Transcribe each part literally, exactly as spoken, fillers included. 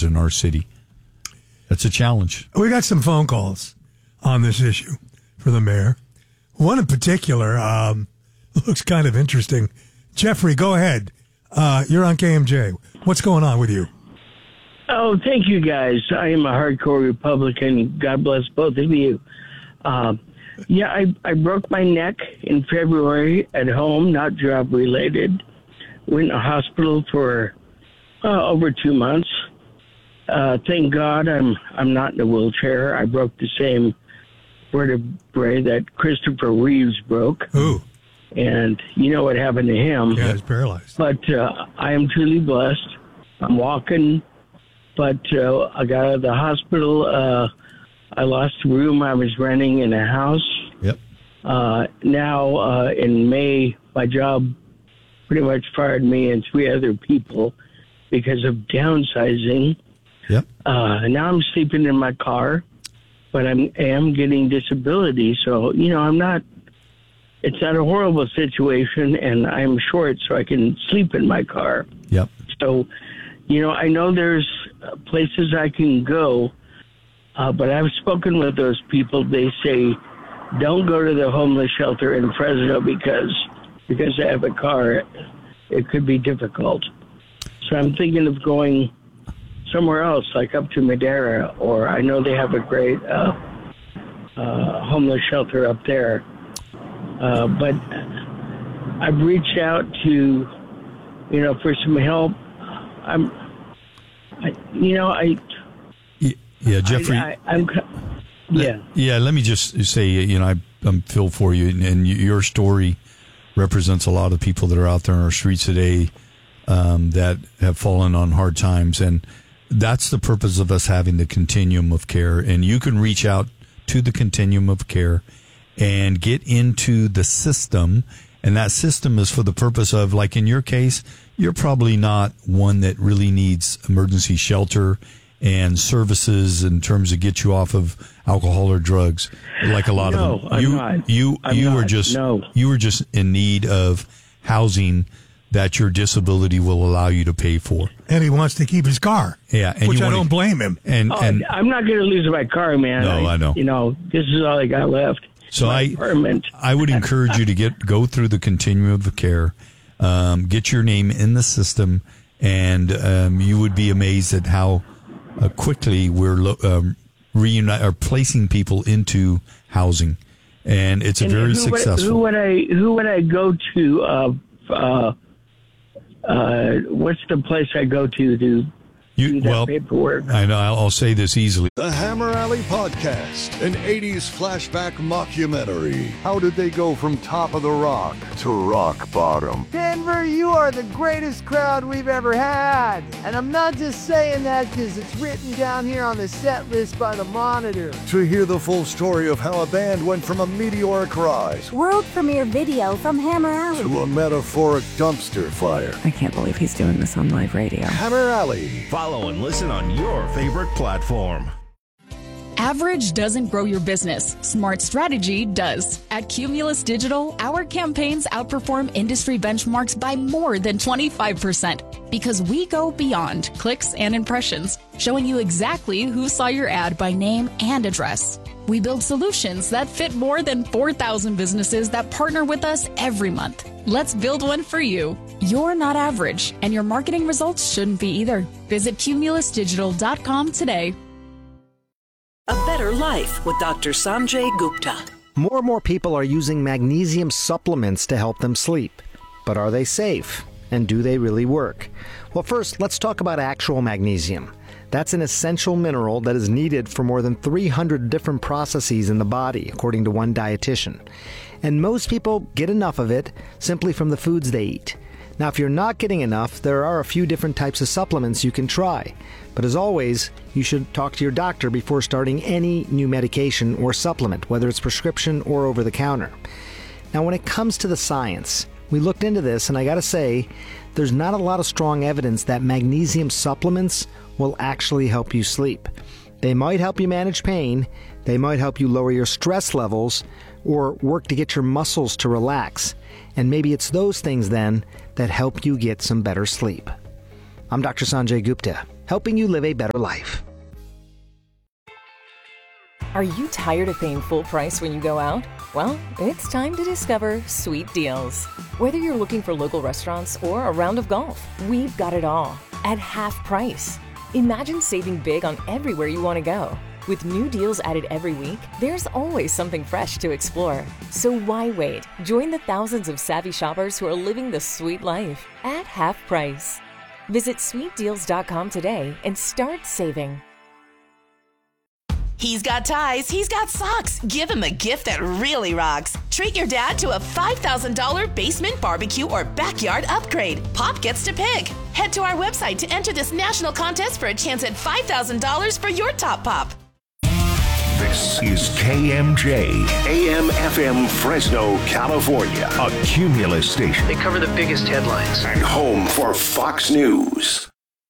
shelters in our city. That's a challenge. We got some phone calls on this issue for the mayor. One in particular um, looks kind of interesting. Jeffrey, go ahead. Uh, you're on K M J. What's going on with you? Oh, thank you, guys. I am a hardcore Republican. God bless both of you. Uh, yeah, I, I broke my neck in February at home, not job-related. Went to hospital for uh, over two months. Uh, thank God I'm I'm not in a wheelchair. I broke the same vertebrae that Christopher Reeves broke. Ooh. And you know what happened to him. Yeah, he's paralyzed. But uh, I am truly blessed. I'm walking, but uh, I got out of the hospital. Uh, I lost the room I was renting in a house. Yep. Uh, now, uh, in May, my job pretty much fired me and three other people because of downsizing. Yep. Uh, now I'm sleeping in my car, but I'm am getting disability. So, you know, I'm not, it's not a horrible situation, and I'm short, so I can sleep in my car. Yep. So, you know, I know there's places I can go, uh, but I've spoken with those people. They say, don't go to the homeless shelter in Fresno because because I have a car. It could be difficult. So I'm thinking of going somewhere else, like up to Madera, or I know they have a great uh, uh, homeless shelter up there. Uh, but I've reached out to, you know, for some help. I'm, I, you know, I. Yeah, Jeffrey. I, I, I'm, yeah. Yeah, let me just say, you know, I, I'm feel for you, and, and your story represents a lot of people that are out there on our streets today um, that have fallen on hard times, and that's the purpose of us having the continuum of care. And you can reach out to the continuum of care and get into the system, and that system is for the purpose of, like in your case, you're probably not one that really needs emergency shelter and services in terms of get you off of alcohol or drugs, like a lot no, of them. I'm You, not. you, I'm you not. were just, no. you were just in need of housing that your disability will allow you to pay for. And he wants to keep his car. Yeah, and which you I wanna, don't blame him. And, Oh, and I'm not going to lose my car, man. No, I know. You know, this is all I got left. so My I, apartment. I would encourage you to get go through the continuum of care, um, get your name in the system, and um, you would be amazed at how uh, quickly we're lo- um, reunite or placing people into housing, and it's a And very who successful. Would, who would I? Who would I go to? Uh, uh, uh, what's the place I go to to do you, that well, paperwork? I know. I'll, I'll say this easily. The Hammer Alley Podcast, an eighties flashback mockumentary. How did they go from top of the rock to rock bottom? Denver, you are the greatest crowd we've ever had. And I'm not just saying that because it's written down here on the set list by the Monitor. To hear the full story of how a band went from a meteoric rise World premiere video from Hammer Alley. to a metaphoric dumpster fire. I can't believe he's doing this on live radio. Hammer Alley. Follow and listen on your favorite platform. Average doesn't grow your business. Smart strategy does. At Cumulus Digital, our campaigns outperform industry benchmarks by more than twenty-five percent because we go beyond clicks and impressions, showing you exactly who saw your ad by name and address. We build solutions that fit more than four thousand businesses that partner with us every month. Let's build one for you. You're not average, and your marketing results shouldn't be either. Visit cumulus digital dot com today. A Better Life with Doctor Sanjay Gupta. More and more people are using magnesium supplements to help them sleep. But are they safe? And do they really work? Well, first, let's talk about actual magnesium. That's an essential mineral that is needed for more than three hundred different processes in the body, according to one dietitian. And most people get enough of it simply from the foods they eat. Now, if you're not getting enough, there are a few different types of supplements you can try. But as always, you should talk to your doctor before starting any new medication or supplement, whether it's prescription or over the counter. Now, when it comes to the science, we looked into this, and I gotta say, there's not a lot of strong evidence that magnesium supplements will actually help you sleep. They might help you manage pain, they might help you lower your stress levels, or work to get your muscles to relax. And maybe it's those things then that help you get some better sleep. I'm Doctor Sanjay Gupta. helping you live a better life. Are you tired of paying full price when you go out? Well, it's time to discover Sweet Deals. Whether you're looking for local restaurants or a round of golf, we've got it all at half price. Imagine saving big on everywhere you want to go. With new deals added every week, there's always something fresh to explore. So why wait? Join the thousands of savvy shoppers who are living the sweet life at half price. Visit sweet deals dot com today and start saving. He's got ties, he's got socks. Give him a gift that really rocks. Treat your dad to a five thousand dollars basement barbecue or backyard upgrade. Pop gets to pick. Head to our website to enter this national contest for a chance at five thousand dollars for your top pop. This is K M J, A M F M Fresno, California, a Cumulus station. They cover the biggest headlines. And home for Fox News.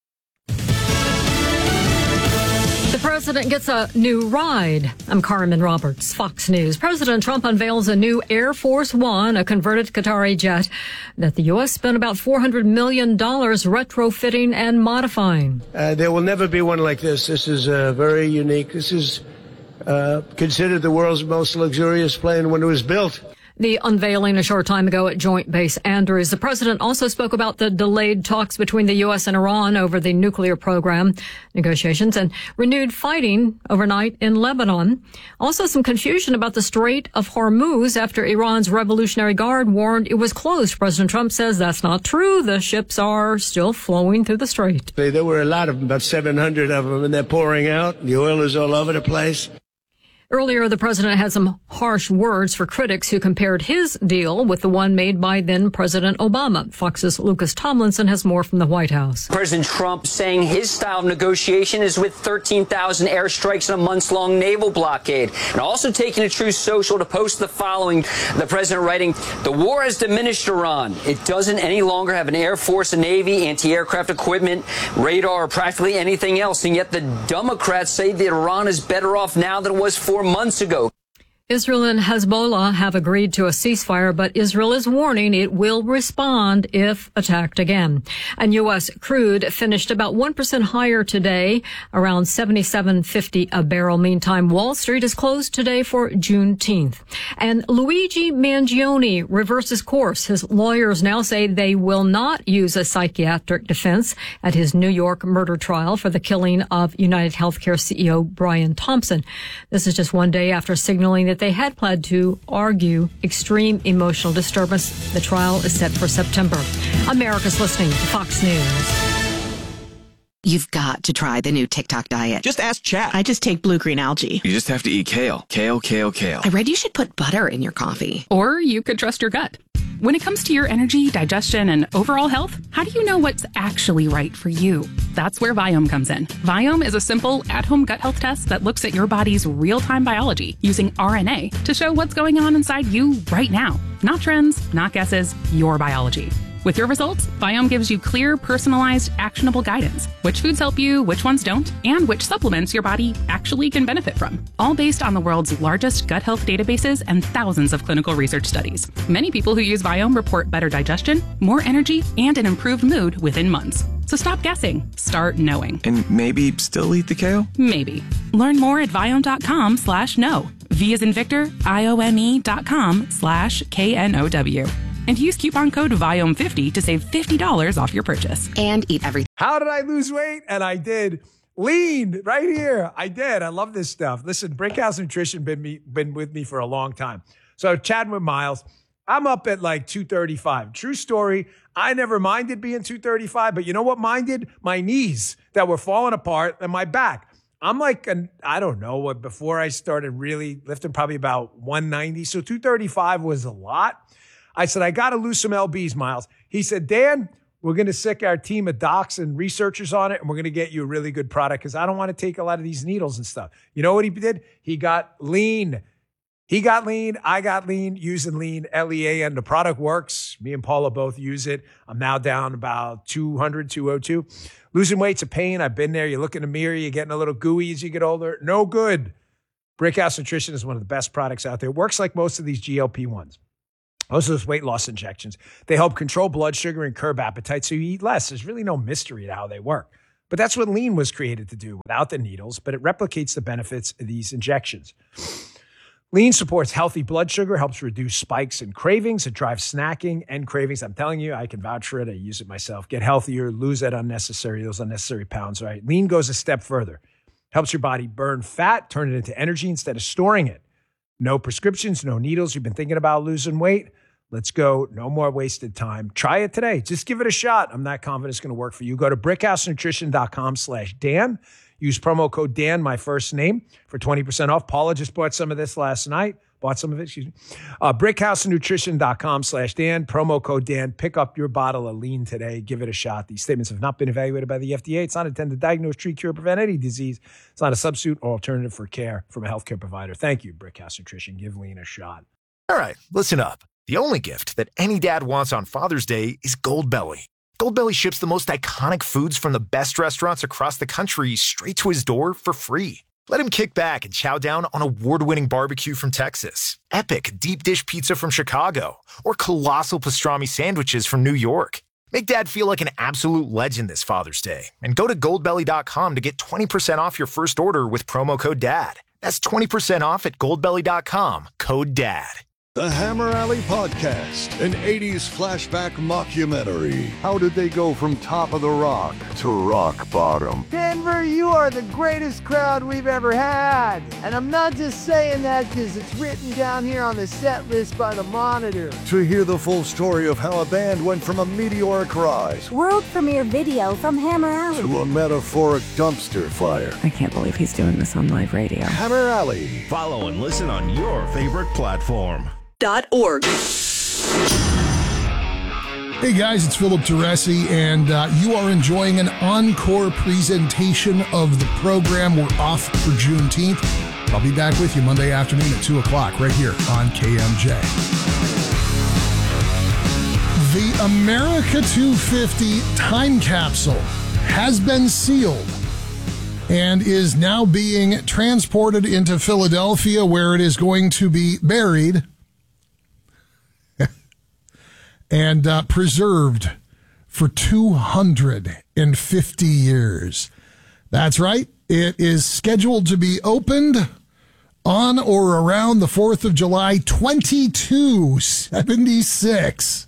The president gets a new ride. I'm Carmen Roberts, Fox News. President Trump unveils a new Air Force One, a converted Qatari jet that the U S spent about four hundred million dollars retrofitting and modifying. Uh, there will never be one like this. This is uh, very unique. This is uh, considered the world's most luxurious plane when it was built. The unveiling a short time ago at Joint Base Andrews. The president also spoke about the delayed talks between the U S and Iran over the nuclear program negotiations and renewed fighting overnight in Lebanon. Also some confusion about the Strait of Hormuz after Iran's Revolutionary Guard warned it was closed. President Trump says that's not true. The ships are still flowing through the strait. There were a lot of them, about seven hundred of them, and they're pouring out. The oil is all over the place. Earlier, the president had some harsh words for critics who compared his deal with the one made by then-President Obama. Fox's Lucas Tomlinson has more from the White House. President Trump saying his style of negotiation is with thirteen thousand airstrikes and a months-long naval blockade. And also taking a Truth Social to post the following. The president writing, "The war has diminished Iran. It doesn't any longer have an air force, a navy, anti-aircraft equipment, radar, or practically anything else. And yet the Democrats say that Iran is better off now than it was four months ago." Israel and Hezbollah have agreed to a ceasefire, but Israel is warning it will respond if attacked again. And U S crude finished about one percent higher today, around seventy-seven fifty a barrel. Meantime, Wall Street is closed today for Juneteenth. And Luigi Mangione reverses course. His lawyers now say they will not use a psychiatric defense at his New York murder trial for the killing of United Healthcare C E O Brian Thompson. This is just one day after signaling that they had planned to argue extreme emotional disturbance. The trial is set for September. America's listening to Fox News. You've got to try the new TikTok diet. Just ask Chat. I just take blue-green algae. You just have to eat kale. Kale, kale, kale. I read you should put butter in your coffee. Or you could trust your gut. When it comes to your energy, digestion, and overall health, how do you know what's actually right for you? That's where Viome comes in. Viome is a simple, at-home gut health test that looks at your body's real-time biology using R N A to show what's going on inside you right now. Not trends, not guesses, your biology. With your results, Viome gives you clear, personalized, actionable guidance. Which foods help you, which ones don't, and which supplements your body actually can benefit from. All based on the world's largest gut health databases and thousands of clinical research studies. Many people who use Viome report better digestion, more energy, and an improved mood within months. So stop guessing. Start knowing. And maybe still eat the kale? Maybe. Learn more at Viome.com slash know. V as in Victor, I O M E dot com slash K N O W. And use coupon code Viome fifty to save fifty dollars off your purchase. And eat everything. How did I lose weight? And I did. Lean right here. I did. I love this stuff. Listen, Brickhouse Nutrition been me been with me for a long time. So chatting with Miles, I'm up at like two thirty-five. True story. I never minded being two thirty-five, but you know what minded? My knees that were falling apart and my back. I'm like, an, I don't know what, before I started really lifting, probably about one ninety. So two thirty-five was a lot. I said, I got to lose some L Bs, Miles. He said, Dan, we're going to sick our team of docs and researchers on it, and we're going to get you a really good product because I don't want to take a lot of these needles and stuff. You know what he did? He got lean. He got lean. I got lean using lean, L E A, and the product works. Me and Paula both use it. I'm now down about two hundred, two oh two. Losing weight's a pain. I've been there. You look in the mirror, you're getting a little gooey as you get older. No good. Brickhouse Nutrition is one of the best products out there. It works like most of these G L P ones. Most of those weight loss injections. They help control blood sugar and curb appetite so you eat less. There's really no mystery to how they work. But that's what lean was created to do without the needles, but it replicates the benefits of these injections. Lean supports healthy blood sugar, helps reduce spikes and cravings. It drives snacking and cravings. I'm telling you, I can vouch for it. I use it myself. Get healthier, lose that unnecessary, those unnecessary pounds, right? Lean goes a step further. Helps your body burn fat, turn it into energy instead of storing it. No prescriptions, no needles. You've been thinking about losing weight? Let's go. No more wasted time. Try it today. Just give it a shot. I'm not confident it's going to work for you. Go to brickhousenutrition.com slash Dan. Use promo code Dan, my first name, for twenty percent off. Paula just bought some of this last night. Bought some of it, excuse me. Uh, brickhousenutrition.com slash Dan. Promo code Dan. Pick up your bottle of lean today. Give it a shot. These statements have not been evaluated by the F D A. It's not intended to diagnose, treat, cure, prevent any disease. It's not a substitute or alternative for care from a healthcare provider. Thank you, Brickhouse Nutrition. Give lean a shot. All right, listen up. The only gift that any dad wants on Father's Day is Goldbelly. Goldbelly ships the most iconic foods from the best restaurants across the country straight to his door for free. Let him kick back and chow down on award-winning barbecue from Texas, epic deep dish pizza from Chicago, or colossal pastrami sandwiches from New York. Make Dad feel like an absolute legend this Father's Day and go to goldbelly dot com to get twenty percent off your first order with promo code DAD. That's twenty percent off at goldbelly dot com, code DAD. The Hammer Alley Podcast, an eighties flashback mockumentary. How did they go from top of the rock to rock bottom? Denver, you are the greatest crowd we've ever had. And I'm not just saying that because it's written down here on the set list by the Monitor. To hear the full story of how a band went from a meteoric rise, world premiere video from Hammer Alley, to a metaphoric dumpster fire. I can't believe he's doing this on live radio. Hammer Alley. Follow and listen on your favorite platform. Dot org. Hey guys, it's Philip Teresi, and uh, you are enjoying an encore presentation of the program. We're off for Juneteenth. I'll be back with you Monday afternoon at two o'clock right here on K M J. The America two fifty time capsule has been sealed and is now being transported into Philadelphia, where it is going to be buried and uh, preserved for two hundred fifty years. That's right. It is scheduled to be opened on or around the fourth of July, twenty-two seventy-six.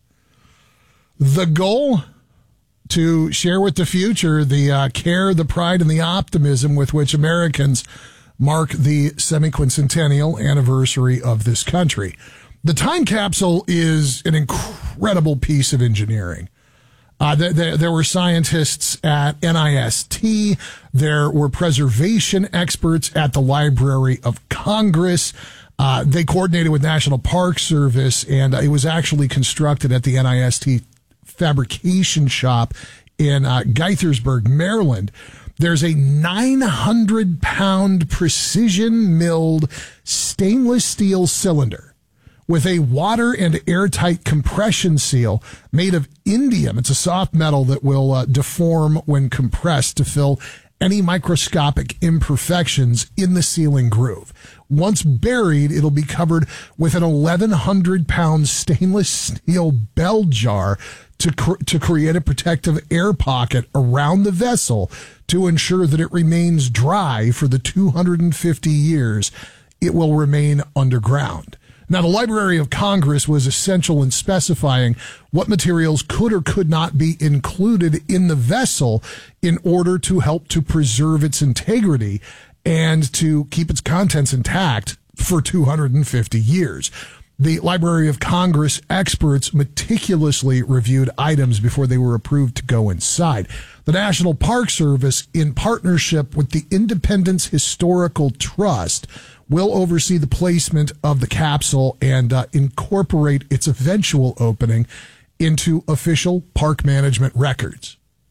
The goal? To share with the future the uh, care, the pride, and the optimism with which Americans mark the semi-quincentennial anniversary of this country. The time capsule is an incredible piece of engineering. Uh, th- th- there were scientists at N I S T. There were preservation experts at the Library of Congress. Uh, they coordinated with National Park Service, and uh, it was actually constructed at the N I S T fabrication shop in uh, Gaithersburg, Maryland. There's a nine hundred pound precision milled stainless steel cylinder with a water and airtight compression seal made of indium. It's a soft metal that will uh, deform when compressed to fill any microscopic imperfections in the sealing groove. Once buried, it'll be covered with an eleven hundred pound stainless steel bell jar to cr- to create a protective air pocket around the vessel to ensure that it remains dry for the two hundred fifty years it will remain underground. Now, the Library of Congress was essential in specifying what materials could or could not be included in the vessel in order to help to preserve its integrity and to keep its contents intact for two hundred fifty years. The Library of Congress experts meticulously reviewed items before they were approved to go inside. The National Park Service, in partnership with the Independence Historical Trust, will oversee the placement of the capsule and uh, incorporate its eventual opening into official park management records.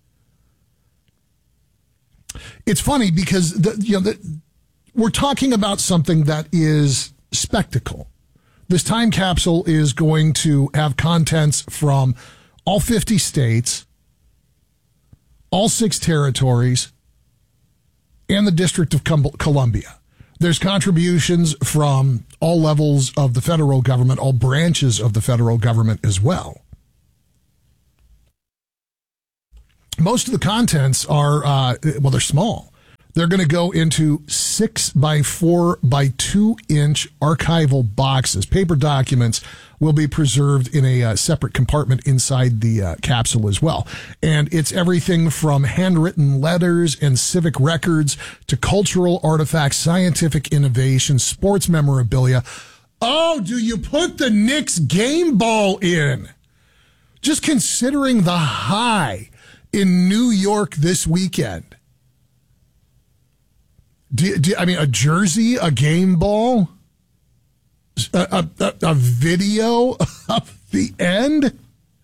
It's funny because the, you know the, we're talking about something that is spectacle. This time capsule is going to have contents from all fifty states, all six territories, and the District of Columbia. There's contributions from all levels of the federal government, all branches of the federal government as well. most of the contents are, uh, well, they're small. They're going to go into six by four by two inch archival boxes. Paper documents will be preserved in a uh, separate compartment inside the uh, capsule as well. And it's everything from handwritten letters and civic records to cultural artifacts, scientific innovation, sports memorabilia. Oh, do you put the Knicks game ball in? Just considering the high in New York this weekend. Do, do, I mean, a jersey, a game ball, a, a, a video of the end.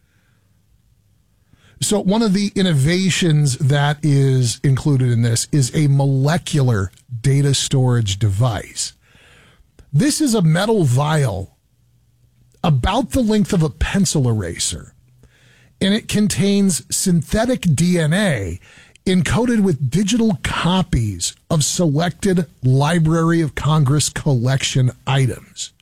So one of the innovations that is included in this is a molecular data storage device. This is a metal vial about the length of a pencil eraser, and it contains synthetic D N A encoded with digital copies of selected Library of Congress collection items.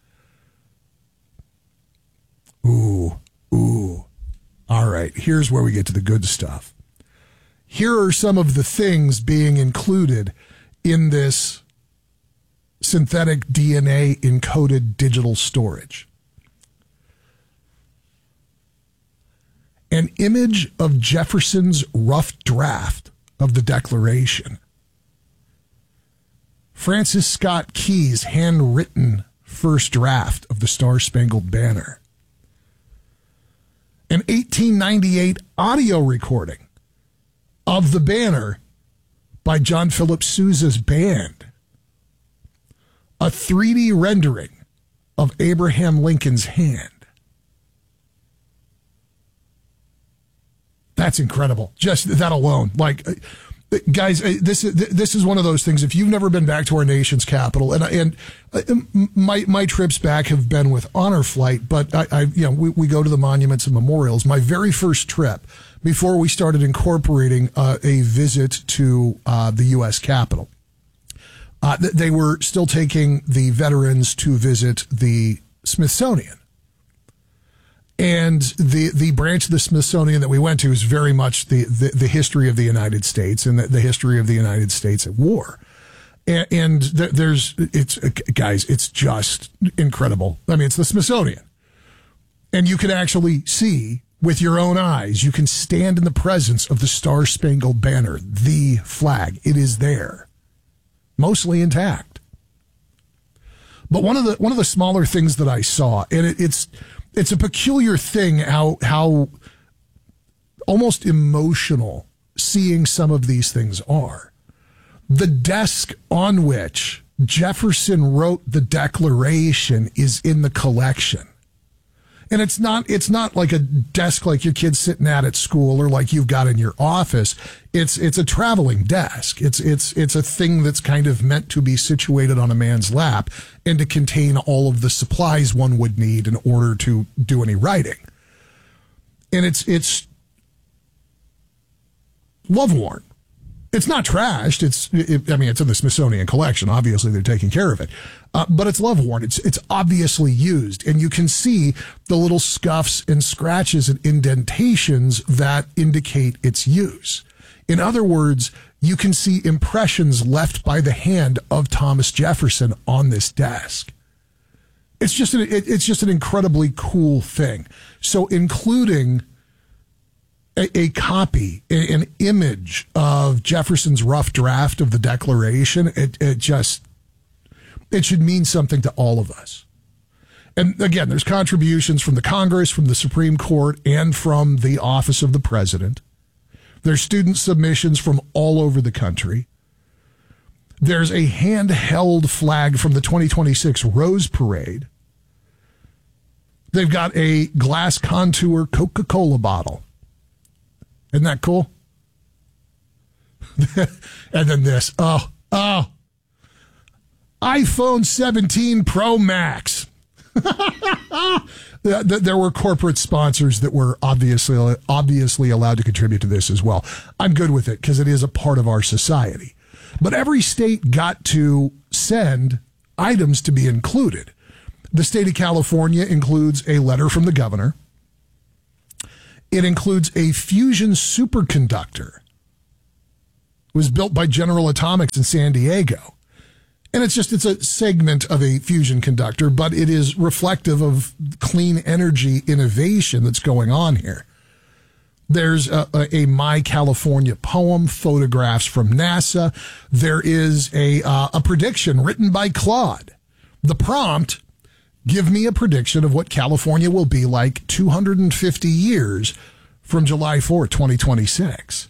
Ooh, ooh. All right, here's where we get to the good stuff. Here are some of the things being included in this synthetic D N A encoded digital storage. An image of Jefferson's rough draft of the Declaration. Francis Scott Key's handwritten first draft of the Star-Spangled Banner. An eighteen ninety-eight audio recording of the banner by John Philip Sousa's band. A three D rendering of Abraham Lincoln's hand. That's incredible. Just that alone. Like, guys, this is this is one of those things. If you've never been back to our nation's capital, and and my my trips back have been with Honor Flight, but I, I you know we, we go to the monuments and memorials. My very first trip before we started incorporating uh, a visit to uh, the U S Capitol, uh, they were still taking the veterans to visit the Smithsonian. And the, the branch of the Smithsonian that we went to is very much the, the, the history of the United States and the, the history of the United States at war. And, and th- there's, it's, guys, it's just incredible. I mean, it's the Smithsonian. And you can actually see with your own eyes, you can stand in the presence of the Star-Spangled Banner, the flag. It is there, mostly intact. But one of the, one of the smaller things that I saw, and it, it's, It's a peculiar thing how how almost emotional seeing some of these things are. The desk on which Jefferson wrote the Declaration is in the collection. And it's not it's not like a desk like your kid's sitting at at school or like you've got in your office. It's it's a traveling desk. It's it's it's a thing that's kind of meant to be situated on a man's lap and to contain all of the supplies one would need in order to do any writing. And it's it's love-worn. It's not trashed. It's, it, I mean, it's in the Smithsonian collection. Obviously, they're taking care of it. Uh, but it's love-worn. It's, it's obviously used. And you can see the little scuffs and scratches and indentations that indicate its use. In other words, you can see impressions left by the hand of Thomas Jefferson on this desk. It's just an, it, it's just an incredibly cool thing. So including A, a copy, a, an image of Jefferson's rough draft of the Declaration, it, it just, it should mean something to all of us. And again, there's contributions from the Congress, from the Supreme Court, and from the Office of the President. There's student submissions from all over the country. There's a handheld flag from the twenty twenty-six Rose Parade. They've got a glass contour Coca-Cola bottle. Isn't that cool? And then this. Oh, oh. iPhone seventeen Pro Max. There were corporate sponsors that were obviously obviously allowed to contribute to this as well. I'm good with it because it is a part of our society. But every state got to send items to be included. The state of California includes a letter from the governor. It includes a fusion superconductor. It was built by General Atomics in San Diego. And it's just, it's a segment of a fusion conductor, but it is reflective of clean energy innovation that's going on here. There's a, a, a My California poem, photographs from NASA. There is a, uh, a prediction written by Claude. The prompt, give me a prediction of what California will be like two hundred fifty years from July fourth, twenty twenty-six.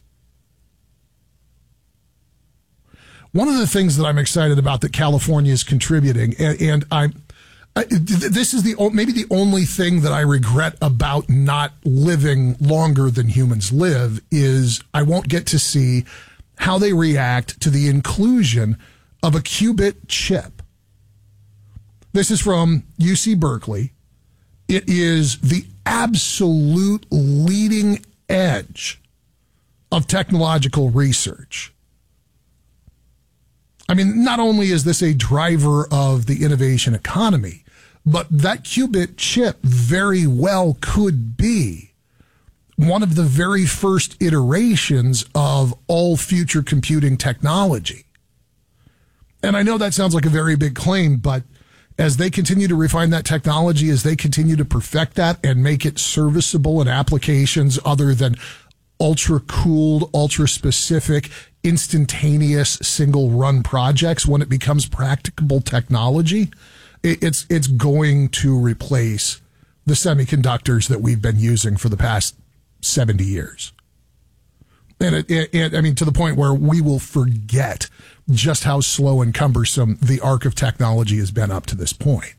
One of the things that I'm excited about that California is contributing, and, and I, I, this is the maybe the only thing that I regret about not living longer than humans live, is I won't get to see how they react to the inclusion of a qubit chip. This is from U C Berkeley. It is the absolute leading edge of technological research. I mean, not only is this a driver of the innovation economy, but that qubit chip very well could be one of the very first iterations of all future computing technology. And I know that sounds like a very big claim, but as they continue to refine that technology, as they continue to perfect that and make it serviceable in applications other than ultra-cooled, ultra-specific, instantaneous single-run projects, when it becomes practicable technology, it's it's going to replace the semiconductors that we've been using for the past seventy years. And it, it, it, I mean, to the point where we will forget just how slow and cumbersome the arc of technology has been up to this point.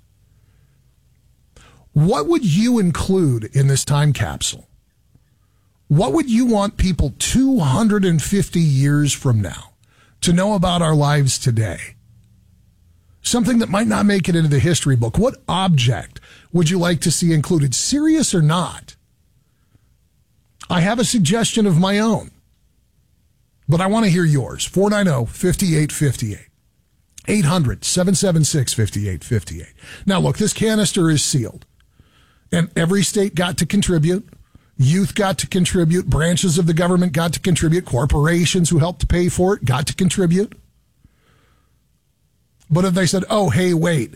What would you include in this time capsule? What would you want people two hundred fifty years from now to know about our lives today? Something that might not make it into the history book. What object would you like to see included, serious or not? I have a suggestion of my own, but I want to hear yours. four nine zero, five eight five eight. eight hundred, seven seven six, five eight five eight. Now, look, this canister is sealed, and every state got to contribute. Youth got to contribute. Branches of the government got to contribute. Corporations who helped to pay for it got to contribute. But if they said, oh, hey, wait,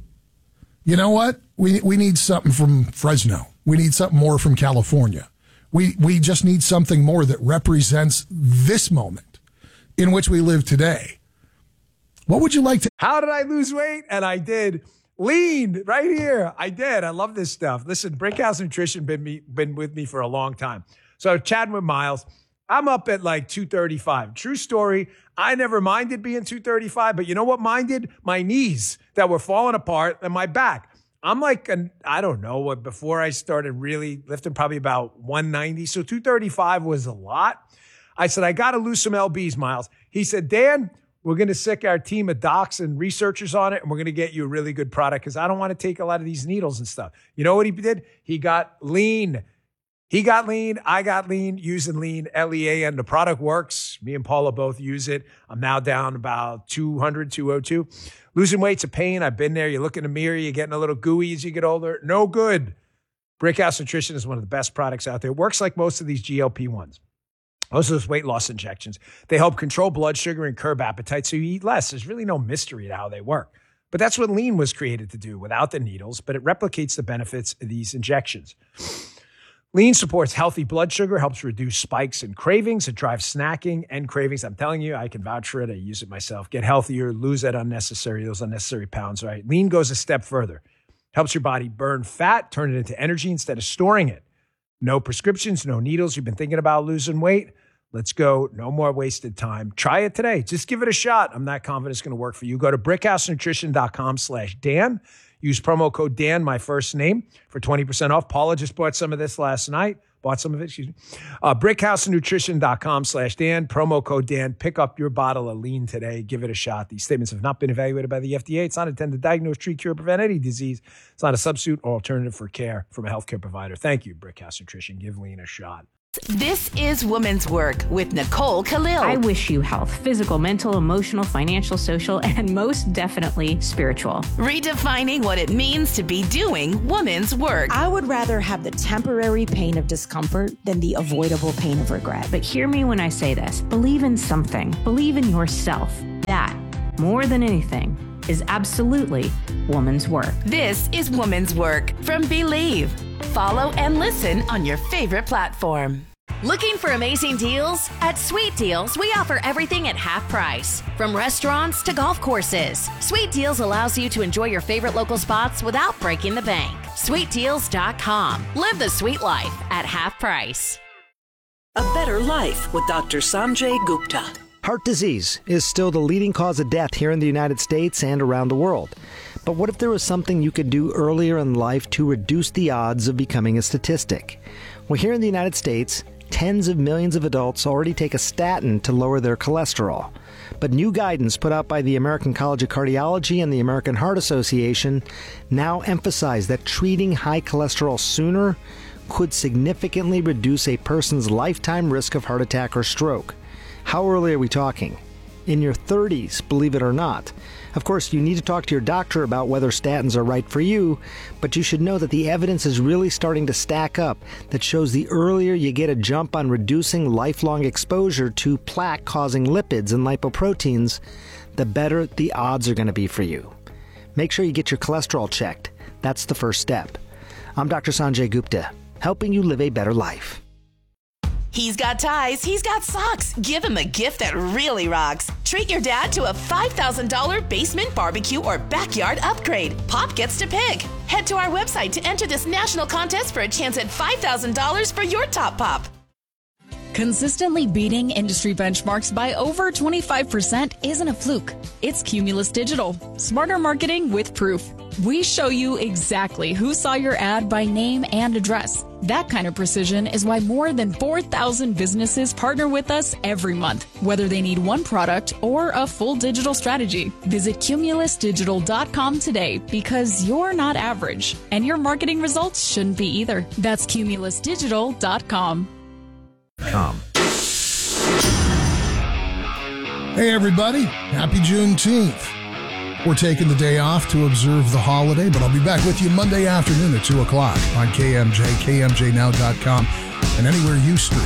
you know what? We we need something from Fresno. We need something more from California. We we just need something more that represents this moment in which we live today. What would you like to? How did I lose weight? And I did. Lean right here. I did. I love this stuff. Listen, Brickhouse Nutrition been me been with me for a long time. So chatting with Miles, I'm up at like two thirty-five. True story. I never minded being two thirty-five, but you know what minded? My knees that were falling apart and my back. I'm like, an, I don't know what, before I started really lifting, probably about one ninety. So two thirty-five was a lot. I said, I got to lose some L Bs, Miles. He said, Dan, we're going to sick our team of docs and researchers on it, and we're going to get you a really good product because I don't want to take a lot of these needles and stuff. You know what he did? He got lean. He got lean. I got lean using lean, L E A N. The product works. Me and Paula both use it. I'm now down about two hundred, two oh two. Losing weight's a pain. I've been there. You look in the mirror, you're getting a little gooey as you get older. No good. Brickhouse Nutrition is one of the best products out there. It works like most of these G L P ones. Most of those weight loss injections, they help control blood sugar and curb appetite so you eat less. There's really no mystery to how they work. But that's what lean was created to do without the needles, but it replicates the benefits of these injections. Lean supports healthy blood sugar, helps reduce spikes and cravings. It drives snacking and cravings. I'm telling you, I can vouch for it. I use it myself. Get healthier, lose that unnecessary, those unnecessary pounds, right? Lean goes a step further. Helps your body burn fat, turn it into energy instead of storing it. No prescriptions, no needles. You've been thinking about losing weight? Let's go. No more wasted time. Try it today. Just give it a shot. I'm not confident it's going to work for you. Go to brickhousenutrition.com slash Dan. Use promo code Dan, my first name, for twenty percent off. Paula just bought some of this last night. Bought some of it, excuse me. Uh, brickhousenutrition.com slash Dan. Promo code Dan. Pick up your bottle of lean today. Give it a shot. These statements have not been evaluated by the F D A. It's not intended to diagnose, treat, cure, prevent any disease. It's not a substitute or alternative for care from a healthcare provider. Thank you, Brickhouse Nutrition. Give lean a shot. This is Woman's Work with Nicole Khalil. I wish you health, physical, mental, emotional, financial, social, and most definitely spiritual. Redefining what it means to be doing woman's work. I would rather have the temporary pain of discomfort than the avoidable pain of regret. But hear me when I say this. Believe in something. Believe in yourself. That, more than anything, is absolutely woman's work. This is Woman's Work from Believe. Follow and listen on your favorite platform. Looking for amazing deals? At Sweet Deals, we offer everything at half price. From restaurants to golf courses, Sweet Deals allows you to enjoy your favorite local spots without breaking the bank. sweet deals dot com. Live the sweet life at half price. A Better Life with Doctor Sanjay Gupta. Heart disease is still the leading cause of death here in the United States and around the world. But what if there was something you could do earlier in life to reduce the odds of becoming a statistic? Well, here in the United States, tens of millions of adults already take a statin to lower their cholesterol. But new guidance put out by the American College of Cardiology and the American Heart Association now emphasize that treating high cholesterol sooner could significantly reduce a person's lifetime risk of heart attack or stroke. How early are we talking? In your thirties, believe it or not. Of course, you need to talk to your doctor about whether statins are right for you, but you should know that the evidence is really starting to stack up that shows the earlier you get a jump on reducing lifelong exposure to plaque-causing lipids and lipoproteins, the better the odds are going to be for you. Make sure you get your cholesterol checked. That's the first step. I'm Doctor Sanjay Gupta, helping you live a better life. He's got ties, he's got socks. Give him a gift that really rocks. Treat your dad to a five thousand dollars basement barbecue or backyard upgrade. Pop gets to pick. Head to our website to enter this national contest for a chance at five thousand dollars for your top pop. Consistently beating industry benchmarks by over twenty-five percent isn't a fluke. It's Cumulus Digital. Smarter marketing with proof. We show you exactly who saw your ad by name and address. That kind of precision is why more than four thousand businesses partner with us every month, whether they need one product or a full digital strategy. Visit cumulus digital dot com today because you're not average, and your marketing results shouldn't be either. That's cumulus digital dot com. Com. Hey, everybody. Happy Juneteenth. We're taking the day off to observe the holiday, but I'll be back with you Monday afternoon at two o'clock on K M J, K M J now dot com, and anywhere you stream.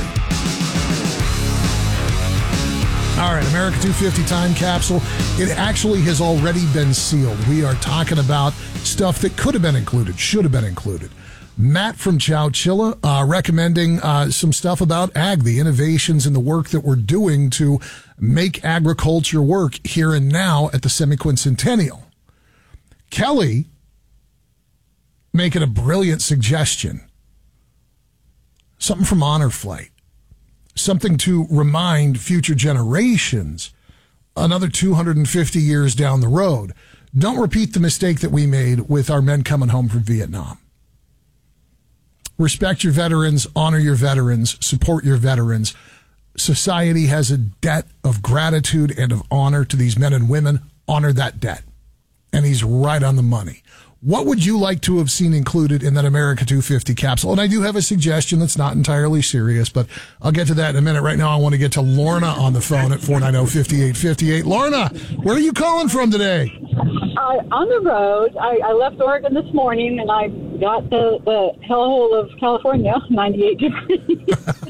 All right, America two fifty time capsule. It actually has already been sealed. We are talking about stuff that could have been included, should have been included. Matt from Chowchilla uh, recommending uh, some stuff about ag, the innovations and the work that we're doing to make agriculture work here and now at the semiquincentennial. Kelly making a brilliant suggestion. Something from Honor Flight. Something to remind future generations another two hundred fifty years down the road. Don't repeat the mistake that we made with our men coming home from Vietnam. Respect your veterans, honor your veterans, support your veterans. Society has a debt of gratitude and of honor to these men and women. Honor that debt. And he's right on the money. What would you like to have seen included in that America two fifty capsule? And I do have a suggestion that's not entirely serious, but I'll get to that in a minute. Right now, I want to get to Lorna on the phone at four nine zero, five eight five eight. Lorna, where are you calling from today? Uh, on the road. I, I left Oregon this morning, and I got to the hellhole of California, ninety-eight degrees.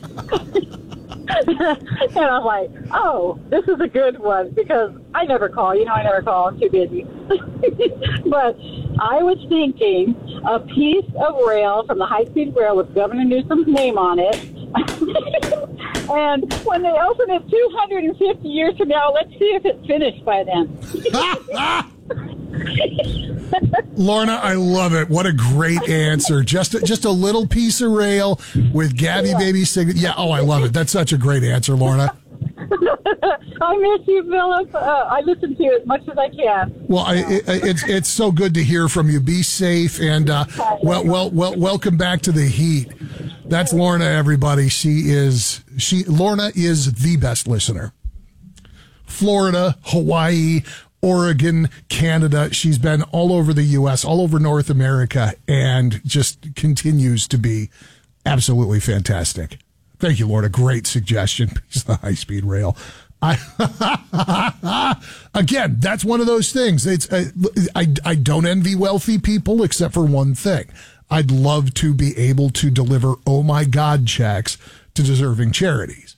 And I'm like, oh, this is a good one, because I never call. You know, I never call. I'm too busy. But I was thinking a piece of rail from the high-speed rail with Governor Newsom's name on it. And when they open it two hundred fifty years from now, let's see if it's finished by then. Lorna, I love it. What a great answer. Just a, just a little piece of rail with Gabby yeah. Baby's signature. Yeah, oh, I love it. That's such a great answer, Lorna. I miss you, Philip. Uh, I listen to you as much as I can. Well, I, it, it's it's so good to hear from you. Be safe, and uh, well, well, well, welcome back to the heat. That's Lorna, everybody. She is she. Lorna is the best listener. Florida, Hawaii, Oregon, Canada. She's been all over the U S, all over North America, and just continues to be absolutely fantastic. Thank you, Lord. A great suggestion. It's the high-speed rail. I, again, that's one of those things. It's uh, I, I don't envy wealthy people except for one thing. I'd love to be able to deliver oh my God checks to deserving charities.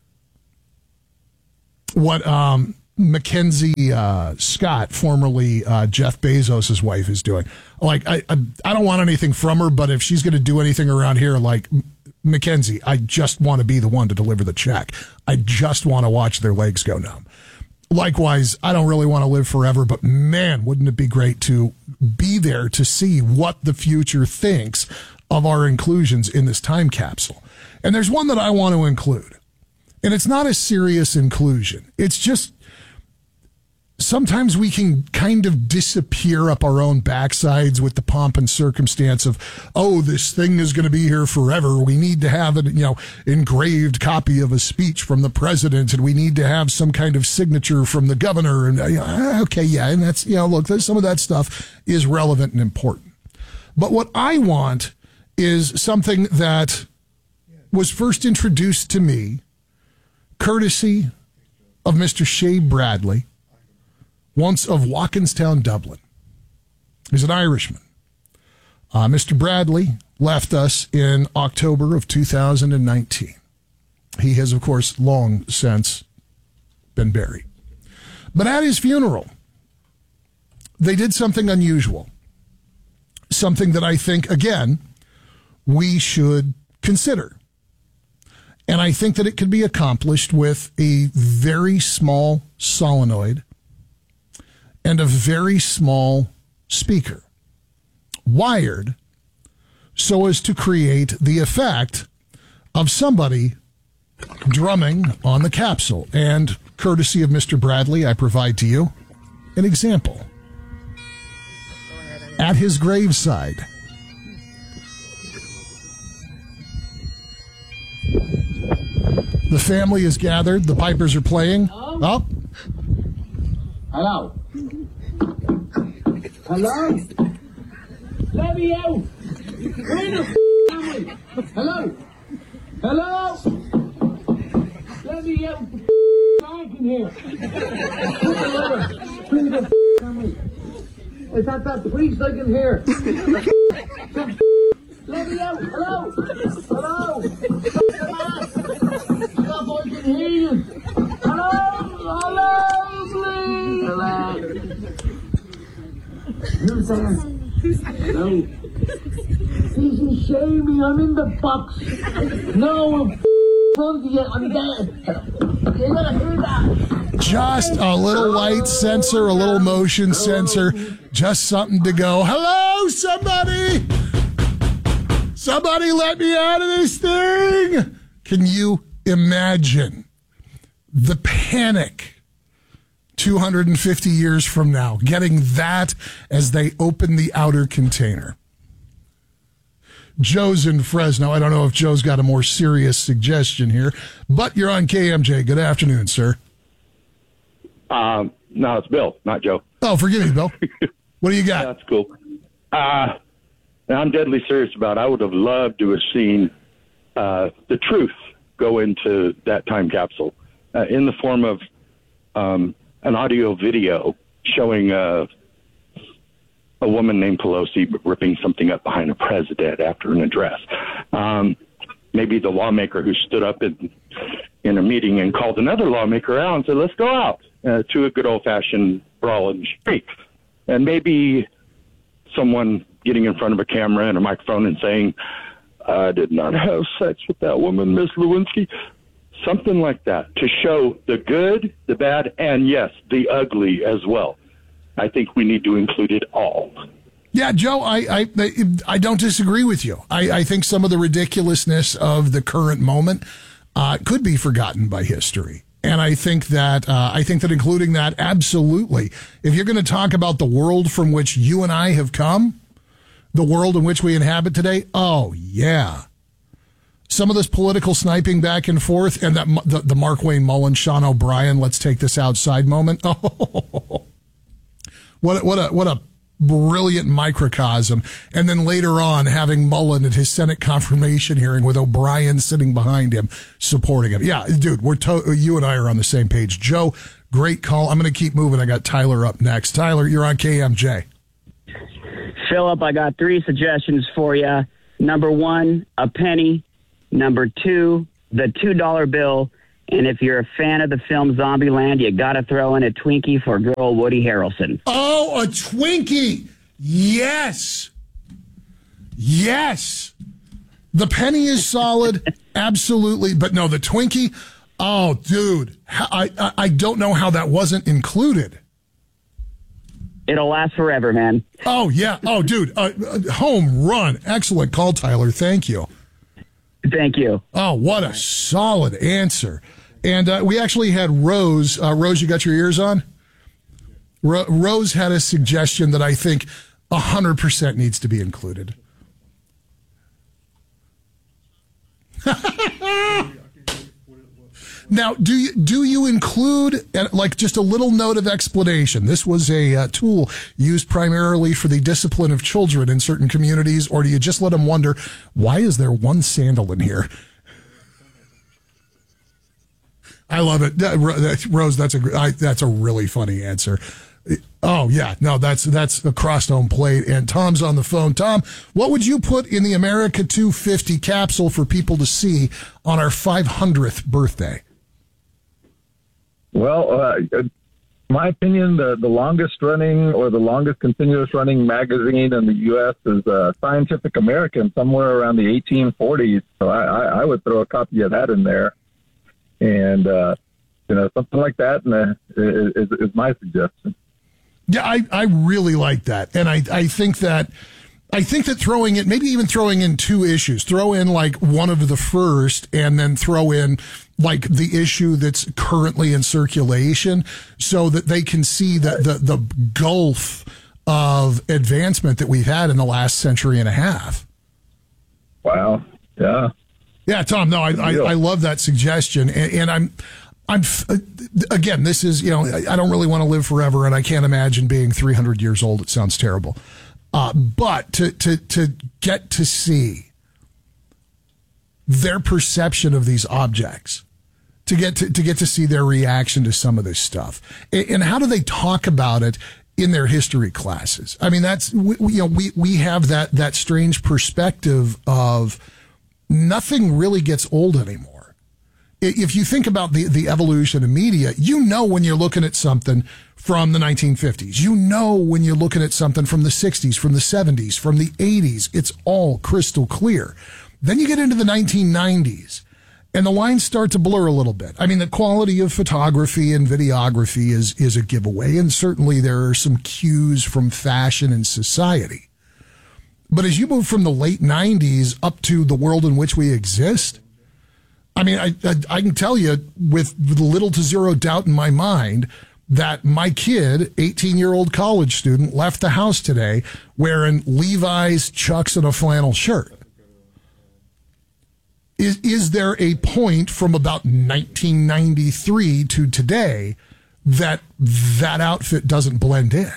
What um, Mackenzie uh, Scott, formerly uh, Jeff Bezos' wife, is doing. Like, I, I I don't want anything from her, but if she's going to do anything around here, like Mackenzie, I just want to be the one to deliver the check. I just want to watch their legs go numb. Likewise, I don't really want to live forever, but man, wouldn't it be great to be there to see what the future thinks of our inclusions in this time capsule. And there's one that I want to include. And it's not a serious inclusion. It's just sometimes we can kind of disappear up our own backsides with the pomp and circumstance of, oh, this thing is going to be here forever. We need to have an, you know, engraved copy of a speech from the president, and we need to have some kind of signature from the governor. And you know, okay, yeah, and that's, you know, look, some of that stuff is relevant and important. But what I want is something that was first introduced to me courtesy of Mister Shea Bradley, once of Walkinstown, Dublin. He's an Irishman. Uh, Mister Bradley left us in October of two thousand nineteen. He has, of course, long since been buried. But at his funeral, they did something unusual. Something that I think, again, we should consider. And I think that it could be accomplished with a very small solenoid and a very small speaker, wired so as to create the effect of somebody drumming on the capsule. And courtesy of Mister Bradley, I provide to you an example. At his graveside, the family is gathered, the pipers are playing. Oh. Hello. Hello? Let me out! Where the f*** am I? Hello? Hello? Let me out! The f*** I can hear. Put the letter. Where the f*** am I? Is that that priest I can hear? Let me out! Hello? Hello? Stop the mask! Stop, I can hear you! Hello? Hello? Please! Hello? Who's there? Hello? He's shaming. I'm in the box. No, I'm in front of you. I'm dead. You're gonna hear that. Just a little light sensor, a little motion sensor, just something to go, hello, somebody! Somebody let me out of this thing! Can you imagine the panic two hundred fifty years from now, getting that as they open the outer container? Joe's in Fresno. I don't know if Joe's got a more serious suggestion here, but you're on K M J. Good afternoon, sir. Um, no, it's Bill, not Joe. Oh, forgive me, Bill. What do you got? That's cool. Uh, I'm deadly serious about it. I would have loved to have seen uh, the truth go into that time capsule uh, in the form of um, an audio video showing uh, a woman named Pelosi ripping something up behind a president after an address. Um, maybe the lawmaker who stood up in, in a meeting and called another lawmaker out and said, let's go out uh, to a good old-fashioned brawl in the street. And maybe someone getting in front of a camera and a microphone and saying, I did not have sex with that woman, Miss Lewinsky. Something like that to show the good, the bad, and yes, the ugly as well. I think we need to include it all. Yeah, Joe, I I, I don't disagree with you. I, I think some of the ridiculousness of the current moment uh, could be forgotten by history. And I think that uh, I think that including that, absolutely. If you're going to talk about the world from which you and I have come, the world in which we inhabit today, oh, yeah. Some of this political sniping back and forth and that the, the Mark-Wayne Mullen, Sean O'Brien, let's take this outside moment. Oh, what a, what a what a brilliant microcosm, and then later on having Mullen at his Senate confirmation hearing with O'Brien sitting behind him, supporting him. Yeah, dude, we're to- you and I are on the same page. Joe, great call. I'm going to keep moving. I got Tyler up next. Tyler, you're on K M J. Philip, I got three suggestions for you. Number one, a penny. Number two, the two dollar bill. And if you're a fan of the film Zombieland, you got to throw in a Twinkie for good old Woody Harrelson. Oh, a Twinkie. Yes. Yes. The penny is solid. Absolutely. But no, the Twinkie. Oh, dude. I, I, I don't know how that wasn't included. It'll last forever, man. Oh, yeah. Oh, dude. Uh, home run. Excellent call, Tyler. Thank you. Thank you. Oh, what a solid answer. And uh, we actually had Rose. Uh, Rose, you got your ears on? Ro- Rose had a suggestion that I think one hundred percent needs to be included. Now, do you do you include, like, just a little note of explanation? This was a uh, tool used primarily for the discipline of children in certain communities, or do you just let them wonder, why is there one sandal in here? I love it. That, Rose, that's a, I, that's a really funny answer. Oh, yeah. No, that's that's a crossed home plate. And Tom's on the phone. Tom, what would you put in the America two fifty capsule for people to see on our five hundredth birthday? Well, uh, in my opinion, the, the longest running or the longest continuous running magazine in the U S is uh, Scientific American, somewhere around the eighteen forties. So I, I, I would throw a copy of that in there. And, uh, you know, something like that and, uh, is, is my suggestion. Yeah, I, I really like that. And I, I think that I think that throwing it, maybe even throwing in two issues, throw in like one of the first and then throw in like the issue that's currently in circulation so that they can see the, the, the gulf of advancement that we've had in the last century and a half. Wow. Yeah. Yeah, Tom, no, I, I, I love that suggestion. And, and I'm, I'm, again, this is, you know, I don't really want to live forever and I can't imagine being three hundred years old. It sounds terrible. Uh, but to, to, to get to see their perception of these objects, to get to, to get to see their reaction to some of this stuff, and, and how do they talk about it in their history classes? I mean, that's, we, you know, we, we have that, that strange perspective of nothing really gets old anymore. If you think about the, the evolution of media, you know when you're looking at something from the nineteen fifties. You know when you're looking at something from the sixties, from the seventies, from the eighties. It's all crystal clear. Then you get into the nineteen nineties, and the lines start to blur a little bit. I mean, the quality of photography and videography is, is a giveaway, and certainly there are some cues from fashion and society. But as you move from the late nineties up to the world in which we exist, I mean, I, I, I can tell you with, with little to zero doubt in my mind that my kid, eighteen-year-old college student, left the house today wearing Levi's, Chucks, and a flannel shirt. Is, is there a point from about nineteen ninety-three to today that that outfit doesn't blend in?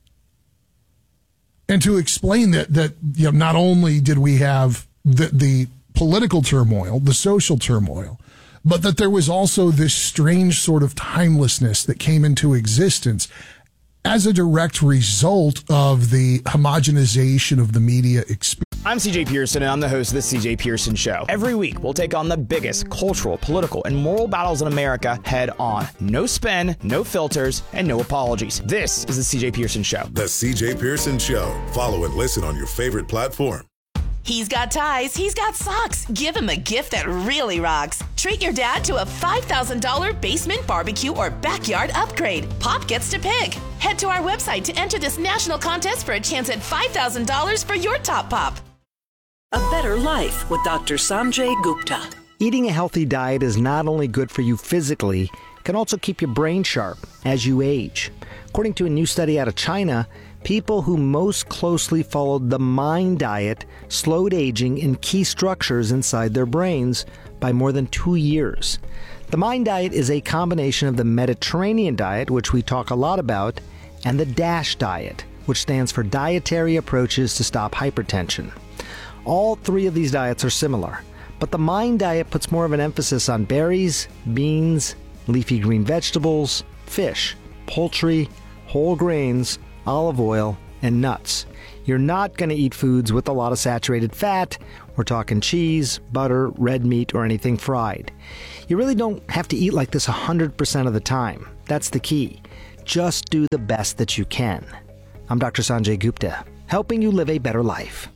And to explain that, that you know, not only did we have the, the political turmoil, the social turmoil, but that there was also this strange sort of timelessness that came into existence as a direct result of the homogenization of the media experience. I'm C J Pearson, and I'm the host of The C J Pearson Show. Every week, we'll take on the biggest cultural, political, and moral battles in America head on. No spin, no filters, and no apologies. This is The C J Pearson Show. The C J Pearson Show. Follow and listen on your favorite platform. He's got ties, he's got socks. Give him a gift that really rocks. Treat your dad to a five thousand dollars basement barbecue or backyard upgrade. Pop gets to pick. Head to our website to enter this national contest for a chance at five thousand dollars for your top pop. A Better Life with Doctor Sanjay Gupta. Eating a healthy diet is not only good for you physically, it can also keep your brain sharp as you age. According to a new study out of China, people who most closely followed the MIND diet slowed aging in key structures inside their brains by more than two years. The MIND diet is a combination of the Mediterranean diet, which we talk a lot about, and the DASH diet, which stands for Dietary Approaches to Stop Hypertension. All three of these diets are similar, but the MIND diet puts more of an emphasis on berries, beans, leafy green vegetables, fish, poultry, whole grains, olive oil, and nuts. You're not going to eat foods with a lot of saturated fat. We're talking cheese, butter, red meat, or anything fried. You really don't have to eat like this one hundred percent of the time. That's the key. Just do the best that you can. I'm Doctor Sanjay Gupta, helping you live a better life.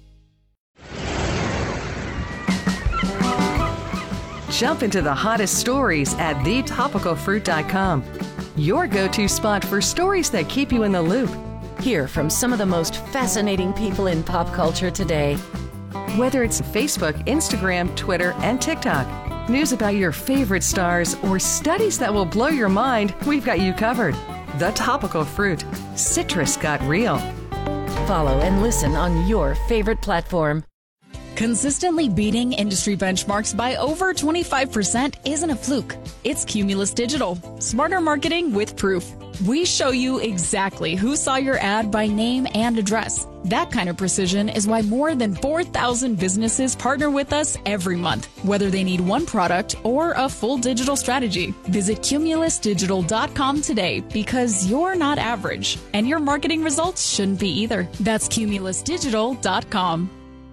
Jump into the hottest stories at the topical fruit dot com. Your go-to spot for stories that keep you in the loop. Hear from some of the most fascinating people in pop culture today. Whether it's Facebook, Instagram, Twitter, and TikTok, news about your favorite stars, or studies that will blow your mind, we've got you covered. The Topical Fruit. Citrus got real. Follow and listen on your favorite platform. Consistently beating industry benchmarks by over twenty-five percent isn't a fluke. It's Cumulus Digital. Smarter marketing with proof. We show you exactly who saw your ad by name and address. That kind of precision is why more than four thousand businesses partner with us every month, whether they need one product or a full digital strategy. Visit cumulus digital dot com today because you're not average, and your marketing results shouldn't be either. That's cumulus digital dot com.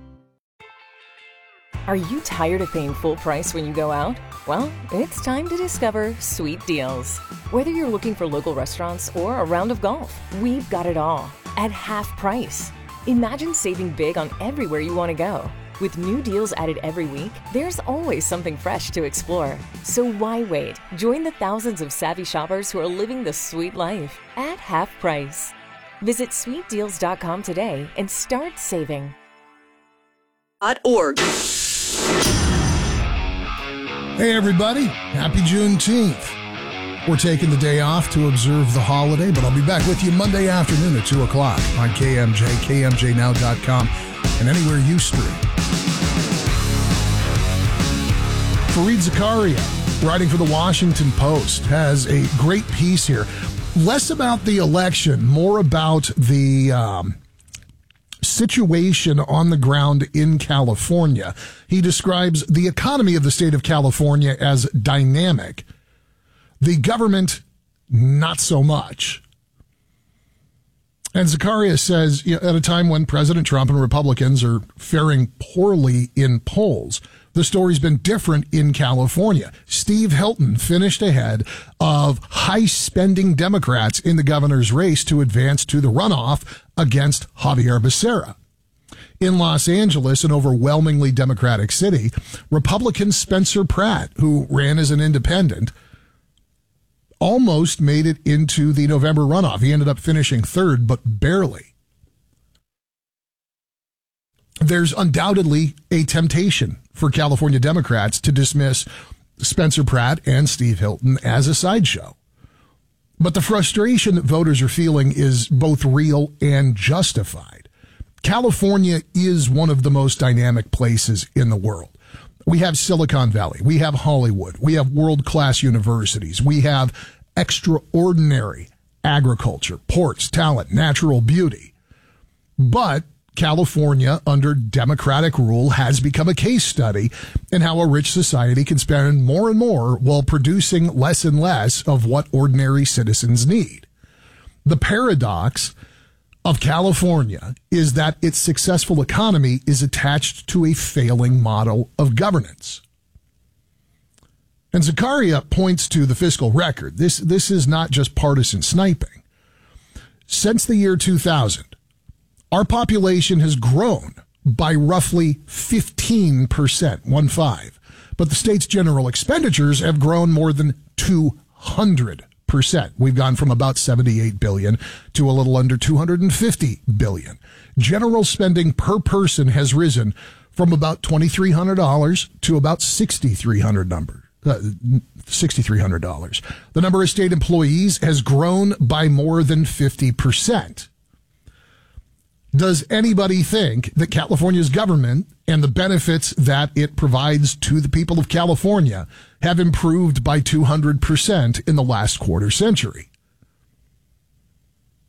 Are you tired of paying full price when you go out? Well, it's time to discover Sweet Deals. Whether you're looking for local restaurants or a round of golf, we've got it all at half price. Imagine saving big on everywhere you want to go. With new deals added every week, there's always something fresh to explore. So why wait? Join the thousands of savvy shoppers who are living the sweet life at half price. Visit sweet deals dot com today and start saving. .org. Hey everybody, happy Juneteenth. We're taking the day off to observe the holiday, but I'll be back with you Monday afternoon at two o'clock on K M J, K M J now dot com, and anywhere you stream. Fareed Zakaria, writing for the Washington Post, has a great piece here. Less about the election, more about the um, situation on the ground in California. He describes the economy of the state of California as dynamic. The government, not so much. And Zakaria says, you know, at a time when President Trump and Republicans are faring poorly in polls, the story's been different in California. Steve Hilton finished ahead of high-spending Democrats in the governor's race to advance to the runoff against Javier Becerra. In Los Angeles, an overwhelmingly Democratic city, Republican Spencer Pratt, who ran as an independent, almost made it into the November runoff. He ended up finishing third, but barely. There's undoubtedly a temptation for California Democrats to dismiss Spencer Pratt and Steve Hilton as a sideshow. But the frustration that voters are feeling is both real and justified. California is one of the most dynamic places in the world. We have Silicon Valley. We have Hollywood. We have world-class universities. We have extraordinary agriculture, ports, talent, natural beauty. But California, under Democratic rule, has become a case study in how a rich society can spend more and more while producing less and less of what ordinary citizens need. The paradox of California is that its successful economy is attached to a failing model of governance. And Zakaria points to the fiscal record. This, this is not just partisan sniping. Since the year two thousand, our population has grown by roughly fifteen percent, one five. But the state's general expenditures have grown more than two hundred percent. We've gone from about seventy-eight billion dollars to a little under two hundred fifty billion dollars. General spending per person has risen from about two thousand three hundred dollars to about six thousand three hundred dollars. Uh, six thousand three hundred dollars. The number of state employees has grown by more than fifty percent. Does anybody think that California's government and the benefits that it provides to the people of California have improved by two hundred percent in the last quarter century?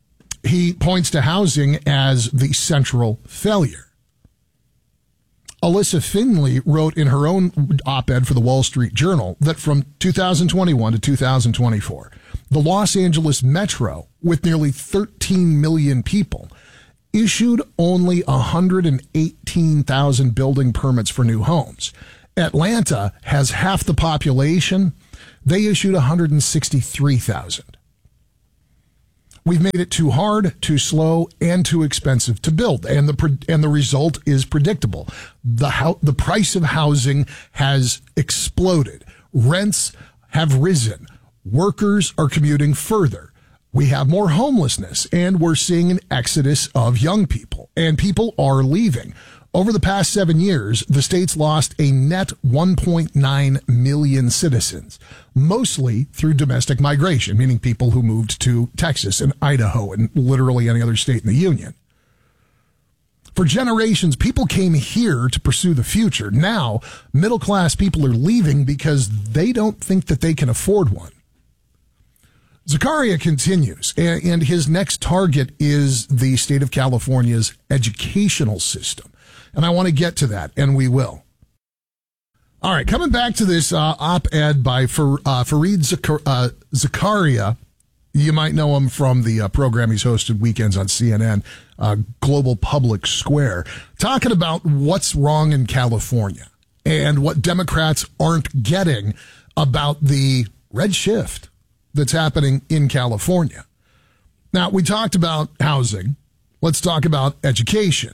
he points to housing as the central failure. Alyssa Finley wrote in her own op-ed for the Wall Street Journal that from two thousand twenty-one to two thousand twenty-four, the Los Angeles Metro, with nearly thirteen million people, issued only one hundred eighteen thousand building permits for new homes. Atlanta has half the population. They issued one hundred sixty-three thousand. We've made it too hard, too slow, and too expensive to build, and the and the result is predictable. The ho- the price of housing has exploded. Rents have risen. Workers are commuting further. We have more homelessness, and we're seeing an exodus of young people, and people are leaving. Over the past seven years, the state's lost a net one point nine million citizens, mostly through domestic migration, meaning people who moved to Texas and Idaho and literally any other state in the union. For generations, people came here to pursue the future. Now, middle-class people are leaving because they don't think that they can afford one. Zakaria continues, and his next target is the state of California's educational system. And I want to get to that, and we will. All right, coming back to this uh, op-ed by Fer, uh, Fareed Zakar, uh, Zakaria. You might know him from the uh, program he's hosted weekends on C N N, uh, Global Public Square, talking about what's wrong in California and what Democrats aren't getting about the red shift that's happening in California. Now, we talked about housing. Let's talk about education.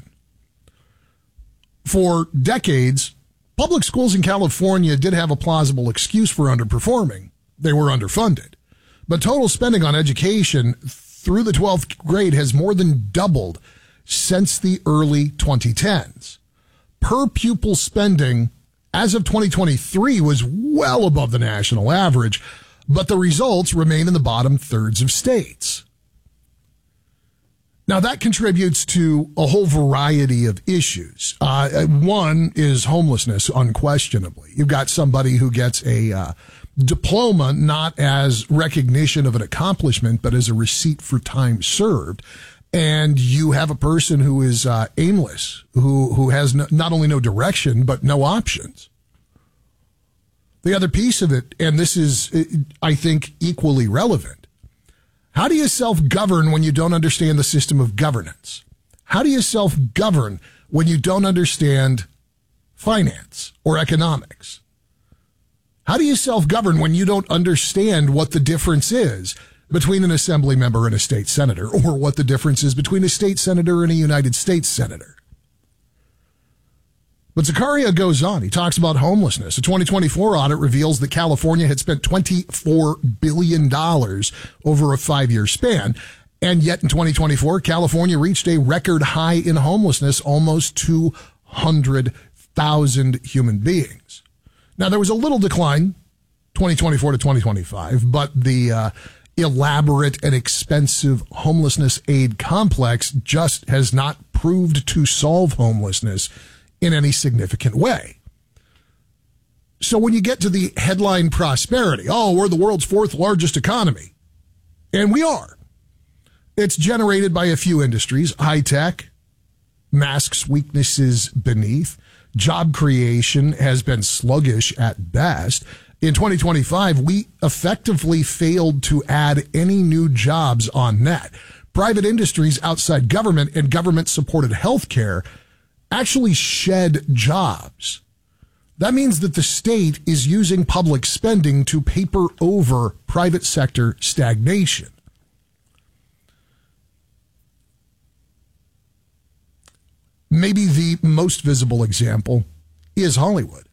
For decades, public schools in California did have a plausible excuse for underperforming. They were underfunded. But total spending on education through the twelfth grade has more than doubled since the early twenty tens. Per pupil spending as of twenty twenty-three was well above the national average, but the results remain in the bottom thirds of states. Now, that contributes to a whole variety of issues. Uh, one is homelessness, unquestionably. You've got somebody who gets a uh, diploma not as recognition of an accomplishment, but as a receipt for time served. And you have a person who is uh, aimless, who, who has no, not only no direction, but no options. The other piece of it, and this is, I think, equally relevant. How do you self-govern when you don't understand the system of governance? How do you self-govern when you don't understand finance or economics? How do you self-govern when you don't understand what the difference is between an assembly member and a state senator, or what the difference is between a state senator and a United States senator? But Zakaria goes on. He talks about homelessness. A twenty twenty-four audit reveals that California had spent twenty-four billion dollars over a five-year span. And yet in twenty twenty-four, California reached a record high in homelessness, almost two hundred thousand human beings. Now, there was a little decline, twenty twenty-four to twenty twenty-five, but the uh, elaborate and expensive homelessness aid complex just has not proved to solve homelessness in any significant way. So when you get to the headline prosperity, oh, we're the world's fourth largest economy. And we are. It's generated by a few industries. High tech masks weaknesses beneath. Job creation has been sluggish at best. In twenty twenty-five, we effectively failed to add any new jobs on net. Private industries outside government and government-supported healthcare actually shed jobs. That means that the state is using public spending to paper over private sector stagnation. Maybe the most visible example is Hollywood.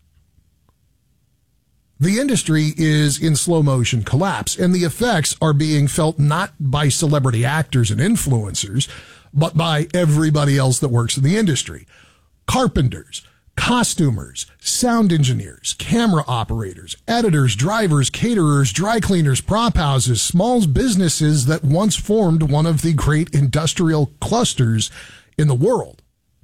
The industry is in slow motion collapse, and the effects are being felt not by celebrity actors and influencers, but by everybody else that works in the industry. Carpenters, costumers, sound engineers, camera operators, editors, drivers, caterers, dry cleaners, prop houses, small businesses that once formed one of the great industrial clusters in the world.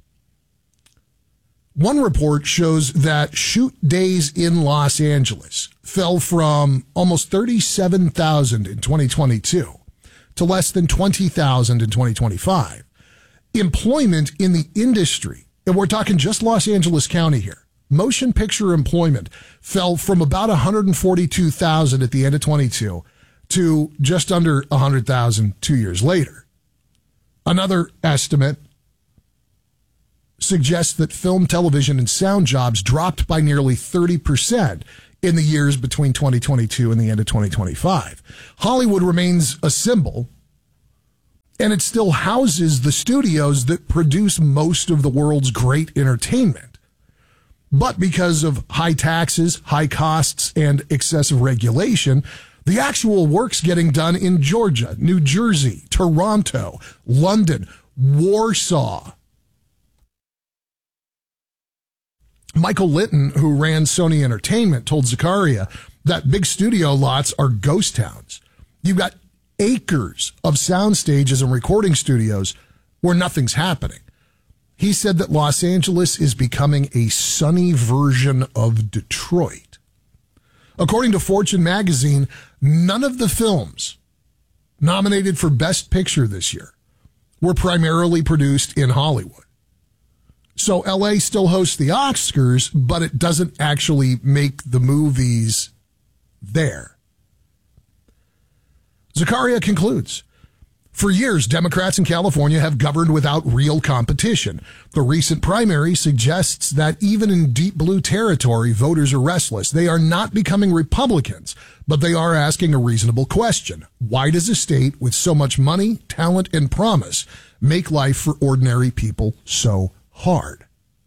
One report shows that shoot days in Los Angeles fell from almost thirty-seven thousand in twenty twenty-two to less than twenty thousand in twenty twenty-five. Employment in the industry, and we're talking just Los Angeles County here, motion picture employment fell from about one hundred forty-two thousand at the end of twenty-two to just under one hundred thousand two years later. Another estimate suggests that film, television, and sound jobs dropped by nearly thirty percent in the years between twenty twenty-two and the end of twenty twenty-five. Hollywood remains a symbol, and it still houses the studios that produce most of the world's great entertainment. But because of high taxes, high costs, and excessive regulation, the actual work's getting done in Georgia, New Jersey, Toronto, London, Warsaw. Michael Litton, who ran Sony Entertainment, told Zakaria that big studio lots are ghost towns. You've got acres of sound stages and recording studios where nothing's happening. He said that Los Angeles is becoming a sunny version of Detroit. According to Fortune magazine, none of the films nominated for Best Picture this year were primarily produced in Hollywood. So L A still hosts the Oscars, but it doesn't actually make the movies there. Zakaria concludes, for years, Democrats in California have governed without real competition. The recent primary suggests that even in deep blue territory, voters are restless. They are not becoming Republicans, but they are asking a reasonable question. Why does a state with so much money, talent, and promise make life for ordinary people so hard?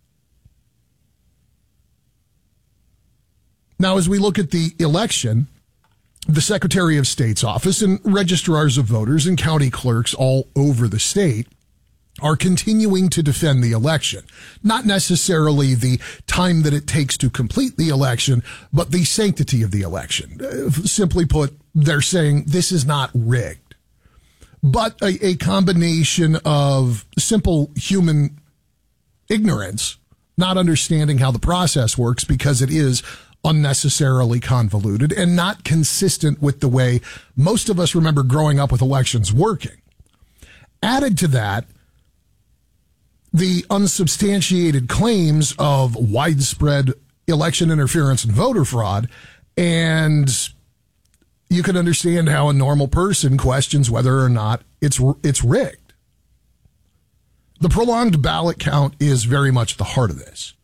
Now, as we look at the election, the Secretary of State's office and registrars of voters and county clerks all over the state are continuing to defend the election. Not necessarily the time that it takes to complete the election, but the sanctity of the election. Uh, simply put, they're saying this is not rigged. But a, a combination of simple human ignorance, not understanding how the process works because it is unnecessarily convoluted and not consistent with the way most of us remember growing up with elections working. Added to that, the unsubstantiated claims of widespread election interference and voter fraud, and you can understand how a normal person questions whether or not it's it's rigged. The prolonged ballot count is very much the heart of this.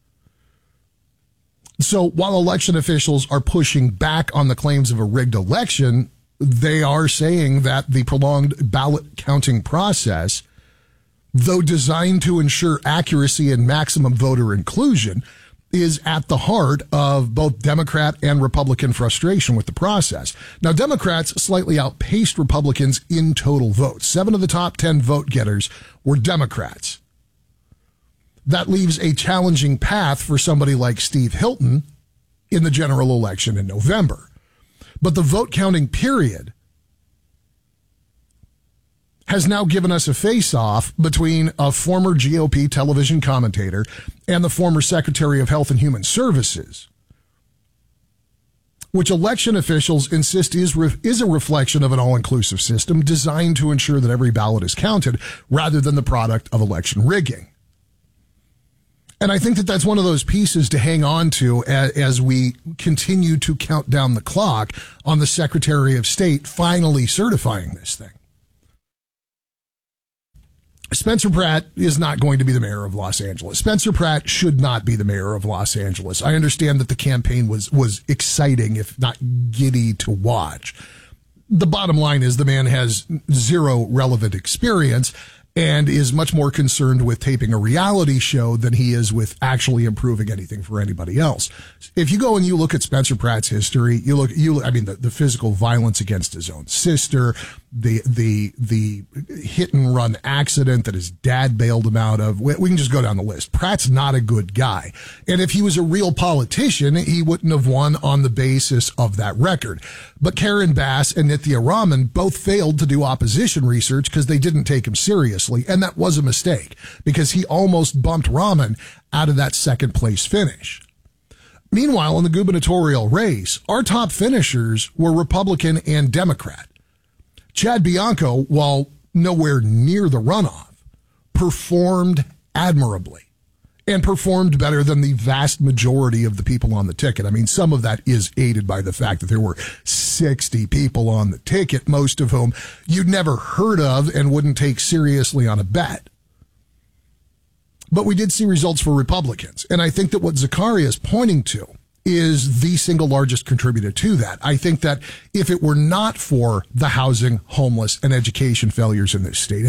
So while election officials are pushing back on the claims of a rigged election, they are saying that the prolonged ballot counting process, though designed to ensure accuracy and maximum voter inclusion, is at the heart of both Democrat and Republican frustration with the process. Now, Democrats slightly outpaced Republicans in total votes. Seven of the top ten vote getters were Democrats. That leaves a challenging path for somebody like Steve Hilton in the general election in November. But the vote counting period has now given us a face-off between a former G O P television commentator and the former Secretary of Health and Human Services, which election officials insist is, re- is a reflection of an all-inclusive system designed to ensure that every ballot is counted rather than the product of election rigging. And I think that that's one of those pieces to hang on to as, as we continue to count down the clock on the Secretary of State finally certifying this thing. Spencer Pratt is not going to be the mayor of Los Angeles. Spencer Pratt should not be the mayor of Los Angeles. I understand that the campaign was was exciting, if not giddy, to watch. The bottom line is the man has zero relevant experience and is much more concerned with taping a reality show than he is with actually improving anything for anybody else. If you go and you look at Spencer Pratt's history, you look, you, I mean, the, the physical violence against his own sister, the, the, the hit and run accident that his dad bailed him out of. We, we can just go down the list. Pratt's not a good guy. And if he was a real politician, he wouldn't have won on the basis of that record. But Karen Bass and Nithya Raman both failed to do opposition research because they didn't take him seriously. And that was a mistake because he almost bumped Raman out of that second place finish. Meanwhile, in the gubernatorial race, our top finishers were Republican and Democrat. Chad Bianco, while nowhere near the runoff, performed admirably and performed better than the vast majority of the people on the ticket. I mean, some of that is aided by the fact that there were sixty people on the ticket, most of whom you'd never heard of and wouldn't take seriously on a bet. But we did see results for Republicans. And I think that what Zakaria is pointing to is the single largest contributor to that. I think that if it were not for the housing, homeless, and education failures in this state,